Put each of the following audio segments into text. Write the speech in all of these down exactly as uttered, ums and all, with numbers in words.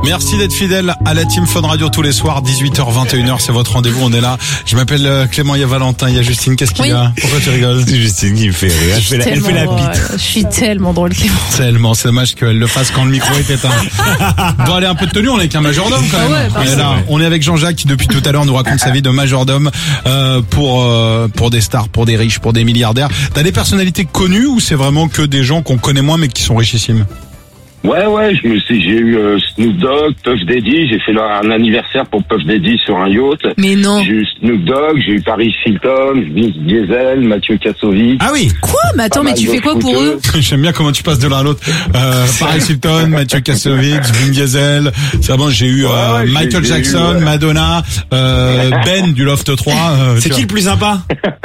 Merci d'être fidèle à la Team Fun Radio tous les soirs, dix-huit heures vingt et une heures, c'est votre rendez-vous, on est là. Je m'appelle Clément, il y a Valentin, il y a Justine, qu'est-ce qu'il oui. y a? Pourquoi tu rigoles? C'est Justine qui me fait rire, elle fait la, elle fait la bite. Je suis tellement drôle, Clément. Tellement, c'est dommage qu'elle le fasse quand le micro est éteint. Bon, allez, un peu de tenue, on est avec un majordome quand même. Ah ouais, on est là, on est avec Jean-Jacques qui depuis tout à l'heure nous raconte sa vie de majordome euh, pour euh, pour des stars, pour des riches, pour des milliardaires. T'as des personnalités connues ou c'est vraiment que des gens qu'on connaît moins mais qui sont richissimes? Ouais, ouais, je me suis, j'ai eu euh, Snoop Dogg, Puff Daddy, j'ai fait un anniversaire pour Puff Daddy sur un yacht. Mais non. J'ai eu Snoop Dogg, j'ai eu Paris Hilton, Vince Diesel, Mathieu Kassovitz. Ah oui. Quoi? Mais attends, mais tu fais quoi pour eux? J'aime bien comment tu passes de l'un à l'autre. Euh, Paris Hilton, Mathieu Kassovitz, Vin Diesel. C'est bon, j'ai eu, euh, ouais, ouais, Michael j'ai, Jackson, j'ai eu, Madonna, euh, Ben du Loft trois. Euh, C'est qui le plus sympa?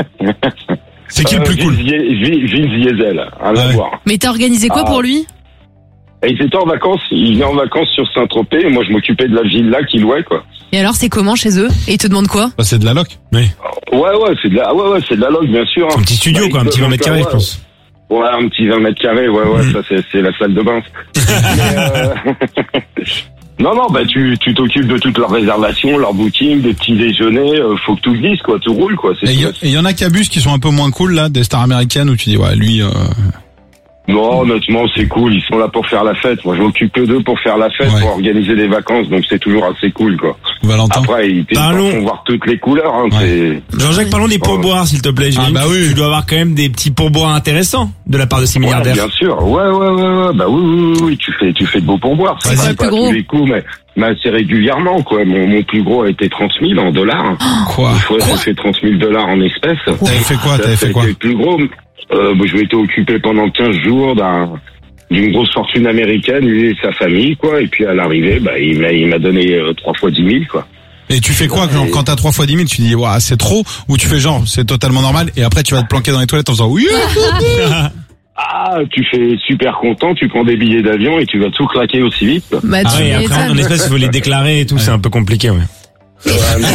C'est qui euh, le plus cool? Vince Diesel, à ouais. voir. Mais t'as organisé quoi ah. pour lui? Et il était en vacances, il venait en vacances sur Saint-Tropez, et moi je m'occupais de la villa qu'il louait, quoi. Et alors c'est comment chez eux? Et ils te demandent quoi? Bah, c'est de la loc. Oui. Ouais, ouais, c'est de la, ouais, ouais, c'est de la loc, bien sûr. Un petit studio, bah, quoi, un petit vingt mètres carrés, je pense. Ouais, un petit vingt mètres carrés, ouais, ouais, mmh. ça c'est, c'est la salle de bain. Mais, euh... Non, non, bah tu tu t'occupes de toutes leurs réservations, leurs bookings, des petits déjeuners, euh, faut que tout glisse, quoi, tout roule, quoi. Et il y en a qui abusent, qui sont un peu moins cool, là, des stars américaines, où tu dis, ouais, lui... Euh... Non, honnêtement, c'est cool. Ils sont là pour faire la fête. Moi, je m'occupe que d'eux pour faire la fête, ouais. pour organiser des vacances. Donc, c'est toujours assez cool, quoi. Valentin. Après, ils font voir toutes les couleurs. Hein, ouais. Jean-Jacques, parlons des pourboires, s'il te plaît. Ah, bah oui. Tu dois avoir quand même des petits pourboires intéressants de la part de ces milliardaires. Ouais, bien sûr. Ouais, ouais, ouais, ouais. Bah oui, oui, oui, oui. Tu fais, tu fais de beaux pourboires. C'est pas, pas tous les coups, mais, mais assez régulièrement, quoi. Mon, mon plus gros a été trente mille en dollars. Quoi? Une fois, j'ai fait trente mille dollars en espèces. T'avais fait quoi? T'avais fait quoi? Le plus gros. Euh, bah, je m'étais occupé pendant quinze jours d'un, d'une grosse fortune américaine, lui et sa famille, quoi. Et puis à l'arrivée, bah, il m'a, il m'a donné euh, trois fois dix mille, quoi. Et tu fais quoi, genre, quand t'as trois fois dix mille, tu dis, ouais, c'est trop, ou tu fais genre, c'est totalement normal, et après tu vas te planquer dans les toilettes en faisant, oui. Ah, tu fais super content, tu prends des billets d'avion et tu vas tout claquer aussi vite, quoi. Bah, tu ah oui, après, en espèce, il faut les déclarer et tout, ouais. C'est un peu compliqué, ouais. Ouais, mais...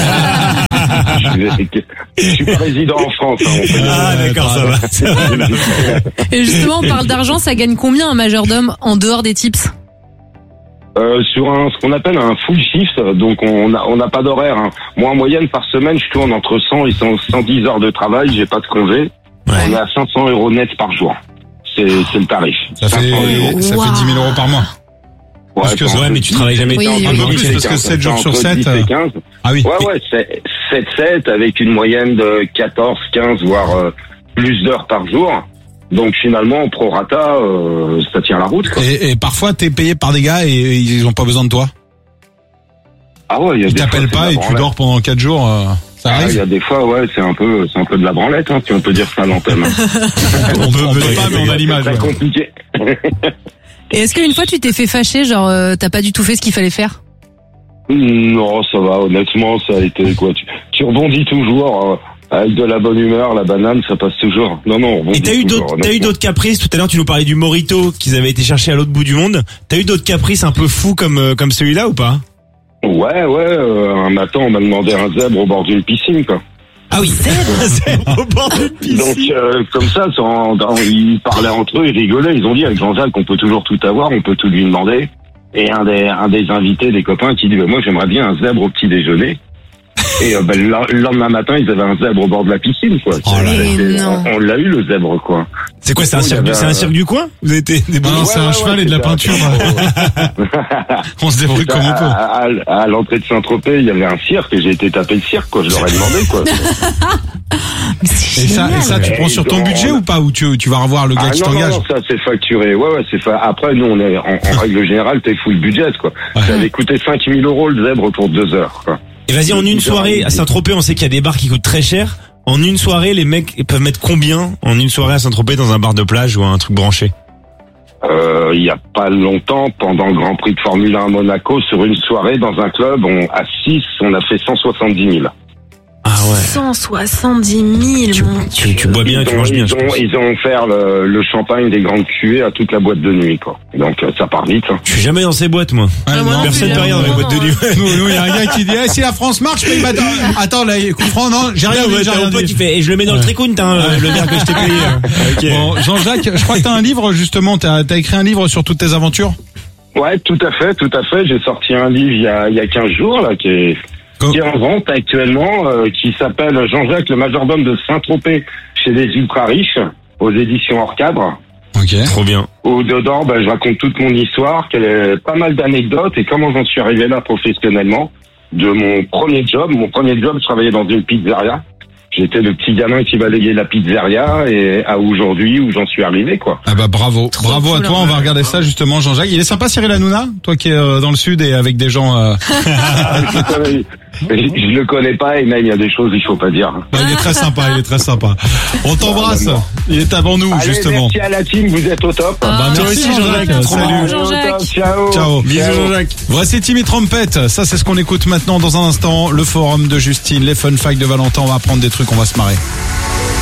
Je suis pas résident en France. Hein, on peut ah dire. D'accord, ça va. Et justement, on parle d'argent, ça gagne combien un majordome en dehors des tips? Euh, sur un, ce qu'on appelle un full shift, donc on a, on n'a pas d'horaire. Hein. Moi, en moyenne par semaine, je tourne entre cent et cent dix heures de travail. J'ai pas de congé. Ouais. On est à cinq cents euros net par jour. C'est, c'est le tarif. Ça fait, ça wow. fait dix mille euros par mois. Ouais, parce que ouais, mais tu travailles jamais oui, un peu oui. plus parce que sept jours sur sept. quinze Ah oui. Ouais, ouais, sept sept avec une moyenne de quatorze, quinze, voire euh, plus d'heures par jour. Donc finalement, au prorata, euh, ça tient la route, quoi. Et, et parfois, t'es payé par des gars et ils ont pas besoin de toi. Ah ouais, il y a ils des t'appellent fois, pas et tu dors pendant quatre jours. Euh, ça arrive. Il ah, y a des fois, ouais, c'est un peu, c'est un peu de la branlette, hein, si on peut dire ça à l'antenne. on peut, on peut pas, mais on a l'image. C'est ouais. compliqué. Et est-ce qu'une fois tu t'es fait fâcher, genre euh, t'as pas du tout fait ce qu'il fallait faire? Non, ça va, honnêtement, ça a été quoi. Tu, tu rebondis toujours, euh, avec de la bonne humeur, la banane, ça passe toujours. Non, non, on rebondit. Et t'as eu toujours, d'autres, t'as eu d'autres caprices, tout à l'heure tu nous parlais du Morito qu'ils avaient été chercher à l'autre bout du monde. T'as eu d'autres caprices un peu fous comme, euh, comme celui-là ou pas? Ouais, ouais, euh, un matin on m'a demandé un zèbre au bord d'une piscine, quoi. Ah oui, zèbre au bord d'une piscine. Donc euh, comme ça, sans, dans, ils parlaient entre eux, ils rigolaient, ils ont dit avec Jean-Jacques qu'on peut toujours tout avoir, on peut tout lui demander. Et un des un des invités, des copains, qui dit bah, moi j'aimerais bien un zèbre au petit déjeuner. Et euh, bah, le lendemain matin, ils avaient un zèbre au bord de la piscine, quoi. Oh là là. On, on l'a eu le zèbre, quoi. C'est quoi, c'est un cirque, c'est un cirque du coin? Vous avez été des bons? Non, ouais, c'est un ouais, cheval ouais, et de la peinture. On se débrouille comme on peut. À, à, à l'entrée de Saint-Tropez, il y avait un cirque et j'ai été taper le cirque, quoi. Je leur ai demandé, quoi. Et ça, et ça, tu prends sur ton budget ou pas? Ou tu, tu vas revoir le gars ah, qui non, t'engage? Non, non, ça c'est facturé. Ouais, ouais, c'est fa... Après, nous, on est en, en règle générale, t'es full budget, quoi. Ouais. Ça avait coûté cinq mille euros le zèbre pour deux heures, quoi. Et vas-y, en une soirée à Saint-Tropez, on sait qu'il y a des bars qui coûtent très cher. En une soirée, les mecs peuvent mettre combien en une soirée à Saint-Tropez dans un bar de plage ou un truc branché? Euh, il y a pas longtemps, pendant le Grand Prix de Formule un à Monaco, sur une soirée dans un club, on, à six, on a fait cent soixante-dix mille. Ah ouais. cent soixante-dix mille, tu, mon tu, Dieu. tu bois bien, ils tu ont, manges bien. Ils ont, ils ont offert le, le champagne des grandes cuvées à toute la boîte de nuit, quoi. Donc ça part vite. Hein. Je suis jamais dans ces boîtes, moi. Ah, non, non, personne ne peut rien dans les boîtes de nuit. Nous, nous, il y a un gars qui dit, eh, si la France marche, je paye ma dent. Attends, là, coup franc, non, j'ai rien dit, j'ai rien dit. Qui fait, et je le mets dans le tricoune, t'as hein, le verre que je t'ai payé. Okay. Bon, Jean-Jacques, je crois que t'as un livre, justement, t'as, t'as écrit un livre sur toutes tes aventures. Ouais, tout à fait, tout à fait. J'ai sorti un livre il y a, il y a quinze jours, là, qui est, qui est en vente actuellement, euh, qui s'appelle Jean-Jacques, le majordome de Saint-Tropez chez les ultra riches, aux éditions hors cadre. Ok. Trop bien. Au dedans, ben, je raconte toute mon histoire, qu'elle est pas mal d'anecdotes et comment j'en suis arrivé là professionnellement. De mon premier job, mon premier job, je travaillais dans une pizzeria. J'étais le petit gamin qui balayait la pizzeria et à aujourd'hui où j'en suis arrivé, quoi. Ah bah bravo, Trop bravo cool, à toi. hein. On va regarder ça justement, Jean-Jacques. Il est sympa, Cyril Hanouna, toi qui es euh, dans le sud et avec des gens. Euh... je, je le connais pas et même il y a des choses il faut pas dire. Bah, il est très sympa, il est très sympa. On t'embrasse. Ah, Il est avant nous Allez, justement. merci à la team, vous êtes au top. Ah, Bah, Toi merci aussi, Jean-Jacques. Jean-Jacques. Salut. Bravo, Allez, au Jean-Jacques. top, Ciao. Ciao. Bisous Jean-Jacques. Voici Timmy Trumpet. Ça, c'est ce qu'on écoute maintenant dans un instant. Le forum de Justine, les fun facts de Valentin. On va apprendre des trucs, on va se marrer.